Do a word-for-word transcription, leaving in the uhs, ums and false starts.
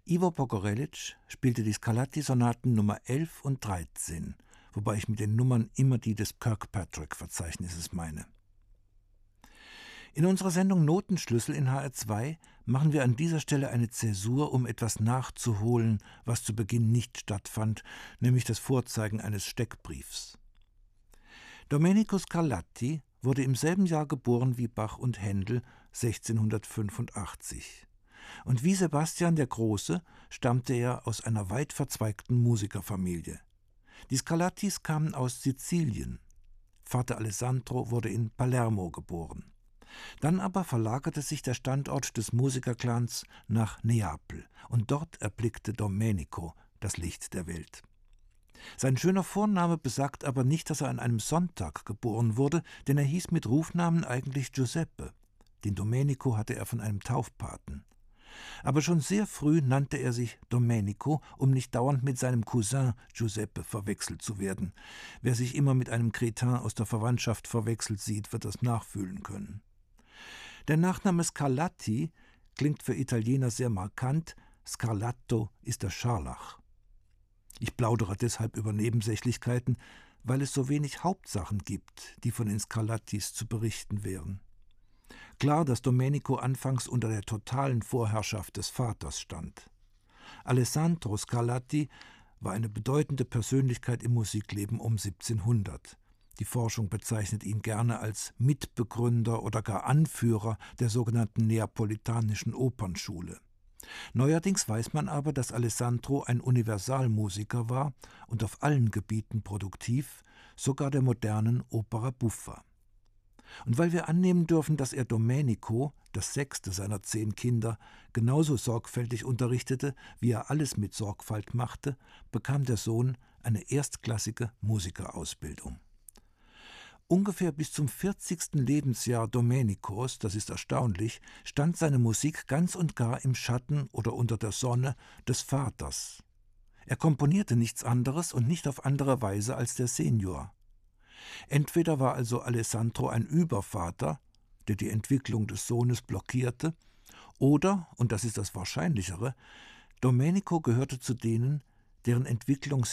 Ivo Pogorelic spielte die Scarlatti-Sonaten Nummer elf und dreizehn, wobei ich mit den Nummern immer die des Kirkpatrick-Verzeichnisses meine. In unserer Sendung Notenschlüssel in H R zwei machen wir an dieser Stelle eine Zäsur, um etwas nachzuholen, was zu Beginn nicht stattfand, nämlich das Vorzeigen eines Steckbriefs. Domenico Scarlatti wurde im selben Jahr geboren wie Bach und Händel, sechzehnhundertfünfundachtzig. Und wie Sebastian der Große stammte er aus einer weit verzweigten Musikerfamilie. Die Scarlattis kamen aus Sizilien. Vater Alessandro wurde in Palermo geboren. Dann aber verlagerte sich der Standort des Musikerclans nach Neapel und dort erblickte Domenico das Licht der Welt. Sein schöner Vorname besagt aber nicht, dass er an einem Sonntag geboren wurde, denn er hieß mit Rufnamen eigentlich Giuseppe. Den Domenico hatte er von einem Taufpaten. Aber schon sehr früh nannte er sich Domenico, um nicht dauernd mit seinem Cousin Giuseppe verwechselt zu werden. Wer sich immer mit einem Cretin aus der Verwandtschaft verwechselt sieht, wird das nachfühlen können. Der Nachname Scarlatti klingt für Italiener sehr markant, Scarlatto ist der Scharlach. Ich plaudere deshalb über Nebensächlichkeiten, weil es so wenig Hauptsachen gibt, die von den Scarlattis zu berichten wären. Klar, dass Domenico anfangs unter der totalen Vorherrschaft des Vaters stand. Alessandro Scarlatti war eine bedeutende Persönlichkeit im Musikleben um siebzehnhundert. Die Forschung bezeichnet ihn gerne als Mitbegründer oder gar Anführer der sogenannten neapolitanischen Opernschule. Neuerdings weiß man aber, dass Alessandro ein Universalmusiker war und auf allen Gebieten produktiv, sogar der modernen Opera buffa. Und weil wir annehmen dürfen, dass er Domenico, das sechste seiner zehn Kinder, genauso sorgfältig unterrichtete, wie er alles mit Sorgfalt machte, bekam der Sohn eine erstklassige Musikerausbildung. Ungefähr bis zum vierzigsten Lebensjahr Domenicos, das ist erstaunlich, stand seine Musik ganz und gar im Schatten oder unter der Sonne des Vaters. Er komponierte nichts anderes und nicht auf andere Weise als der Senior. Entweder war also Alessandro ein Übervater, der die Entwicklung des Sohnes blockierte, oder, und das ist das Wahrscheinlichere, Domenico gehörte zu denen, deren Entwicklung